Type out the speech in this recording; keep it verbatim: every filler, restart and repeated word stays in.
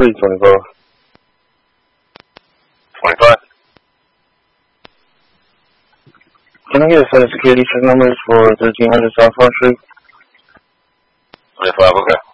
Street, twenty-five. twenty-five. Can I get a set of security check numbers for thirteen hundred South Front Street? twenty-five, okay.